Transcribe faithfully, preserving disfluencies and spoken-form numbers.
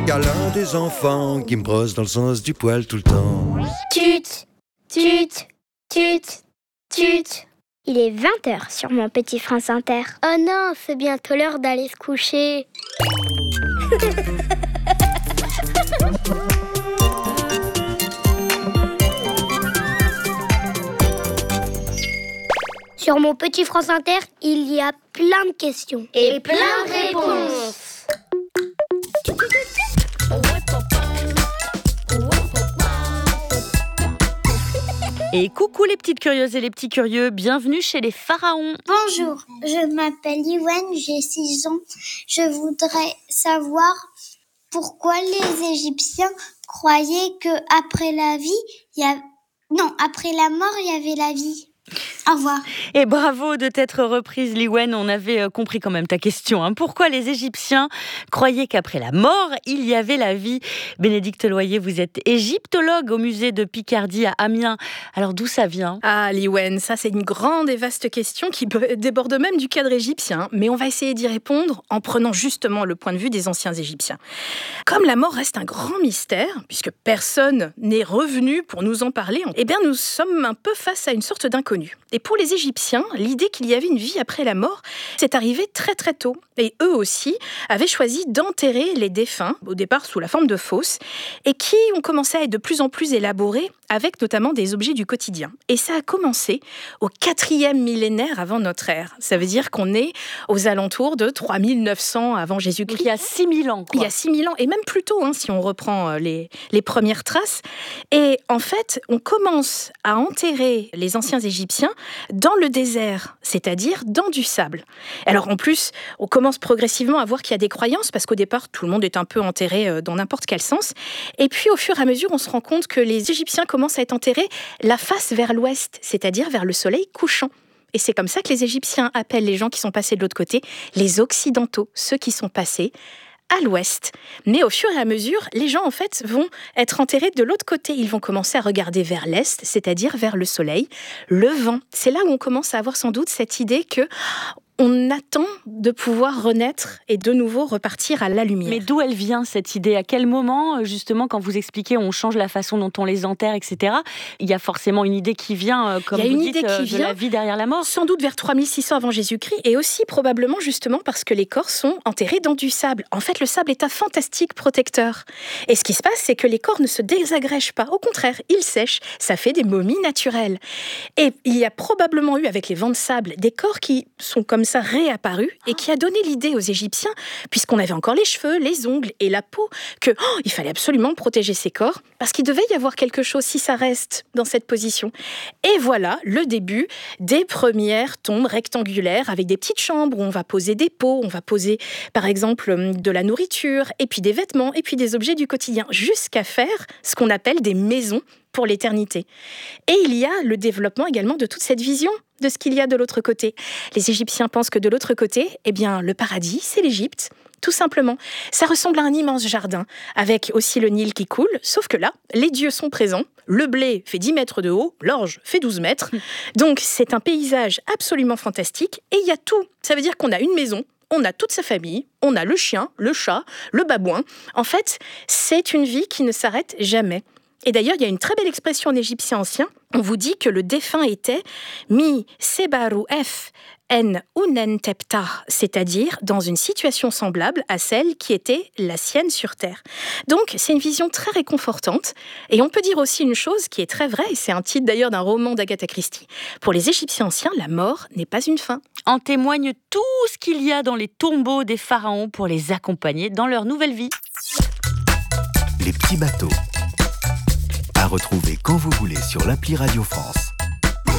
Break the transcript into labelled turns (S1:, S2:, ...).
S1: câlin des enfants qui me brossent dans le sens du poil tout le temps.
S2: Tut, tut, tut, tut. Il est vingt heures sur mon petit France Inter. Oh non, c'est bientôt l'heure d'aller se coucher. Sur mon petit France Inter, il y a plein de questions.
S3: Et plein de réponses.
S4: Et coucou les petites curieuses et les petits curieux, bienvenue chez les pharaons.
S5: Bonjour, je m'appelle Yoann, j'ai six ans. Je voudrais savoir pourquoi les Égyptiens croyaient qu'après la vie, il y a... Non, après la mort, il y avait la vie. Au revoir.
S4: Et bravo de t'être reprise, Liwen. On avait compris quand même ta question. Hein. Pourquoi les Égyptiens croyaient qu'après la mort, il y avait la vie? Bénédicte Loyer, vous êtes égyptologue au musée de Picardie à Amiens. Alors d'où ça vient?
S6: Ah, Liwen, ça c'est une grande et vaste question qui déborde même du cadre égyptien. Mais on va essayer d'y répondre en prenant justement le point de vue des anciens Égyptiens. Comme la mort reste un grand mystère, puisque personne n'est revenu pour nous en parler, eh bien nous sommes un peu face à une sorte d'inconnu. Et pour les Égyptiens, l'idée qu'il y avait une vie après la mort, c'est arrivé très très tôt. Et eux aussi avaient choisi d'enterrer les défunts, au départ sous la forme de fosses, et qui ont commencé à être de plus en plus élaborés, avec notamment des objets du quotidien. Et ça a commencé au quatrième millénaire avant notre ère. Ça veut dire qu'on est aux alentours de trois mille neuf cents avant Jésus-Christ.
S4: Donc il y a six mille ans, quoi.
S6: Il y a six mille ans, et même plus tôt, hein, si on reprend les, les premières traces. Et en fait, on commence à enterrer les anciens Égyptiens dans le désert, c'est-à-dire dans du sable. Alors en plus, on commence progressivement à voir qu'il y a des croyances, parce qu'au départ, tout le monde est un peu enterré dans n'importe quel sens. Et puis au fur et à mesure, on se rend compte que les Égyptiens commencent à être enterrés la face vers l'ouest, c'est-à-dire vers le soleil couchant. Et c'est comme ça que les Égyptiens appellent les gens qui sont passés de l'autre côté les Occidentaux, ceux qui sont passés à l'ouest. Mais au fur et à mesure, les gens en fait vont être enterrés de l'autre côté. Ils vont commencer à regarder vers l'est, c'est-à-dire vers le soleil, le vent. C'est là où on commence à avoir sans doute cette idée que on attend de pouvoir renaître et de nouveau repartir à la lumière.
S4: Mais d'où elle vient cette idée? À quel moment, justement, quand vous expliquez on change la façon dont on les enterre, et cetera, il y a forcément une idée qui vient, comme vous dites, de vient, la vie derrière la mort?
S6: Sans doute vers trois mille six cents avant Jésus-Christ, et aussi probablement justement parce que les corps sont enterrés dans du sable. En fait, le sable est un fantastique protecteur. Et ce qui se passe, c'est que les corps ne se désagrègent pas. Au contraire, ils sèchent. Ça fait des momies naturelles. Et il y a probablement eu, avec les vents de sable, des corps qui sont comme ça réapparu et qui a donné l'idée aux Égyptiens, puisqu'on avait encore les cheveux, les ongles et la peau, que oh, il fallait absolument protéger ces corps parce qu'il devait y avoir quelque chose si ça reste dans cette position. Et voilà le début des premières tombes rectangulaires avec des petites chambres où on va poser des pots, on va poser par exemple de la nourriture et puis des vêtements et puis des objets du quotidien, jusqu'à faire ce qu'on appelle des maisons pour l'éternité. Et il y a le développement également de toute cette vision de ce qu'il y a de l'autre côté. Les Égyptiens pensent que de l'autre côté, eh bien, le paradis, c'est l'Égypte, tout simplement. Ça ressemble à un immense jardin, avec aussi le Nil qui coule, sauf que là, les dieux sont présents, le blé fait dix mètres de haut, l'orge fait douze mètres, donc c'est un paysage absolument fantastique, et il y a tout. Ça veut dire qu'on a une maison, on a toute sa famille, on a le chien, le chat, le babouin. En fait, c'est une vie qui ne s'arrête jamais. Et d'ailleurs, il y a une très belle expression en égyptien ancien. On vous dit que le défunt était mi sebaru f en unentepta, c'est-à-dire dans une situation semblable à celle qui était la sienne sur Terre. Donc, c'est une vision très réconfortante. Et on peut dire aussi une chose qui est très vraie, et c'est un titre d'ailleurs d'un roman d'Agatha Christie. Pour les Égyptiens anciens, la mort n'est pas une fin.
S4: En témoigne tout ce qu'il y a dans les tombeaux des pharaons pour les accompagner dans leur nouvelle vie.
S7: Les petits bateaux. À retrouver quand vous voulez sur l'appli Radio France.